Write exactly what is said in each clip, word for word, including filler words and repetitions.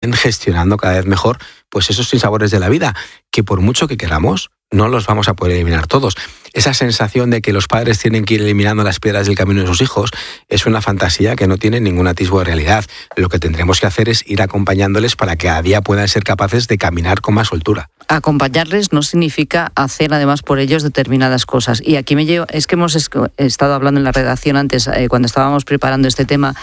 gestionando cada vez mejor pues esos sinsabores de la vida, que por mucho que queramos, no los vamos a poder eliminar todos. Esa sensación de que los padres tienen que ir eliminando las piedras del camino de sus hijos es una fantasía que no tiene ningún atisbo de realidad. Lo que tendremos que hacer es ir acompañándoles para que cada día puedan ser capaces de caminar con más soltura. Acompañarles no significa hacer además por ellos determinadas cosas. Y aquí me llevo, es que hemos estado hablando en la redacción antes, eh, cuando estábamos preparando este tema,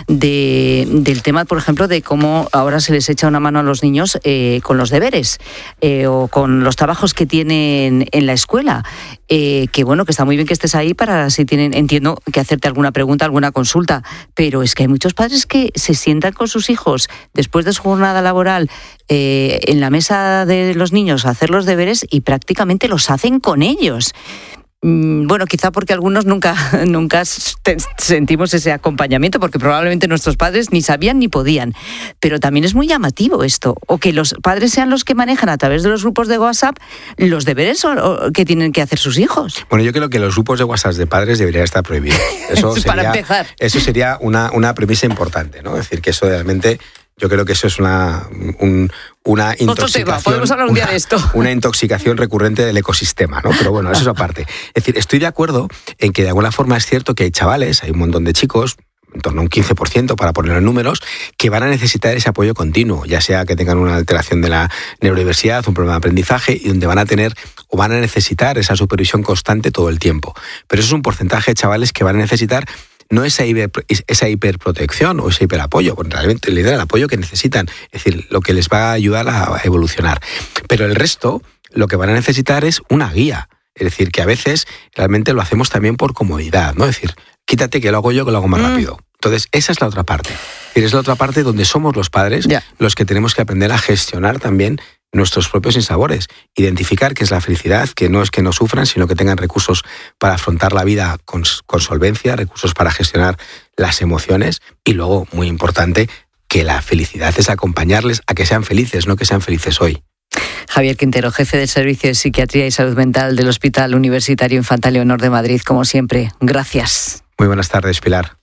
de, del tema, por ejemplo, de cómo ahora se les echa una mano a los niños eh, con los deberes eh, o con los trabajos que tienen en la escuela. Eh, que bueno, que está muy bien que estés ahí para si tienen, entiendo que hacerte alguna pregunta, alguna consulta, pero es que hay muchos padres que se sientan con sus hijos después de su jornada laboral eh, en la mesa de los niños a hacer los deberes y prácticamente los hacen con ellos. Bueno, quizá porque algunos nunca, nunca sentimos ese acompañamiento, porque probablemente nuestros padres ni sabían ni podían. Pero también es muy llamativo esto, o que los padres sean los que manejan a través de los grupos de WhatsApp los deberes que tienen que hacer sus hijos. Bueno, yo creo que los grupos de WhatsApp de padres deberían estar prohibidos. Eso sería, para empezar. Eso sería una, una premisa importante, ¿no? Es decir, que eso realmente... Yo creo que eso es una, un, una intoxicación. Podemos hablar un día una, de esto. Una intoxicación recurrente del ecosistema, ¿no? Pero bueno, eso es aparte. Es decir, estoy de acuerdo en que de alguna forma es cierto que hay chavales, hay un montón de chicos, en torno a un quince por ciento para ponerlo en números, que van a necesitar ese apoyo continuo, ya sea que tengan una alteración de la neurodiversidad, un problema de aprendizaje, y donde van a tener o van a necesitar esa supervisión constante todo el tiempo. Pero eso es un porcentaje de chavales que van a necesitar no esa, hiper, esa hiperprotección o ese hiperapoyo, porque realmente le dan el apoyo que necesitan, es decir, lo que les va a ayudar a evolucionar. Pero el resto, lo que van a necesitar es una guía, es decir, que a veces realmente lo hacemos también por comodidad, ¿no? Es decir, quítate que lo hago yo, que lo hago más mm. rápido. Entonces, esa es la otra parte. Es decir, es la otra parte donde somos los padres yeah. los que tenemos que aprender a gestionar también nuestros propios sinsabores, identificar qué es la felicidad, que no es que no sufran, sino que tengan recursos para afrontar la vida con, con solvencia, recursos para gestionar las emociones y luego, muy importante, que la felicidad es acompañarles a que sean felices, no que sean felices hoy. Javier Quintero, jefe del Servicio de Psiquiatría y Salud Mental del Hospital Universitario Infante Leonor de Madrid, como siempre, gracias. Muy buenas tardes, Pilar.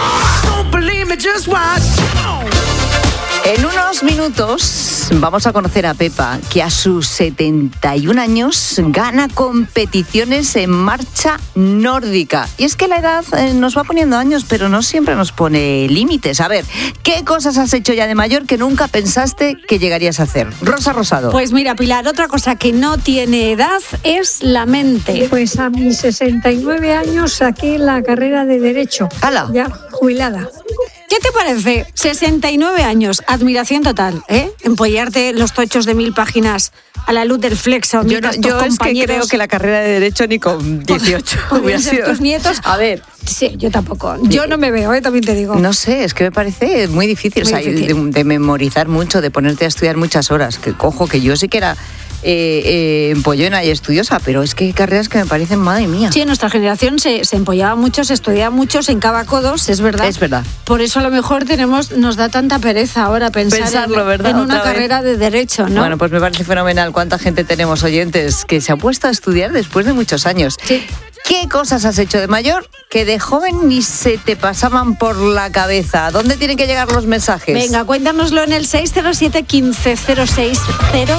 En unos minutos vamos a conocer a Pepa, que a sus setenta y un años gana competiciones en marcha nórdica. Y es que la edad eh, nos va poniendo años, pero no siempre nos pone límites. A ver, ¿qué cosas has hecho ya de mayor que nunca pensaste que llegarías a hacer? Rosa Rosado. Pues mira, Pilar, otra cosa que no tiene edad es la mente. Pues a mis sesenta y nueve años saqué la carrera de Derecho. ¡Hala! Ya jubilada. ¿Qué te parece? sesenta y nueve años, admiración total, ¿eh? Empollarte los tochos de mil páginas a la luz del flexo. Yo, no, yo es que creo que la carrera de Derecho ni con dieciocho hubiera sido. Tus nietos. A ver. Sí, yo tampoco. Yo no me veo, ¿eh? También te digo. No sé, es que me parece muy difícil. Muy o sea, difícil. De, de memorizar mucho, de ponerte a estudiar muchas horas. Que cojo, que yo sí que era... Eh, eh, empollona y estudiosa, pero es que hay carreras que me parecen, madre mía. Sí, en nuestra generación se, se empollaba mucho, se estudiaba mucho, se hincaba codos, es verdad. Es verdad. Por eso a lo mejor tenemos, nos da tanta pereza ahora pensar Pensarlo, en, ¿verdad? en una Otra carrera vez. de Derecho, ¿no? Bueno, pues me parece fenomenal cuánta gente tenemos oyentes que se ha puesto a estudiar después de muchos años. Sí. ¿Qué cosas has hecho de mayor que de joven ni se te pasaban por la cabeza? ¿Dónde tienen que llegar los mensajes? Venga, cuéntanoslo en el seis cero siete, uno cinco cero seis cero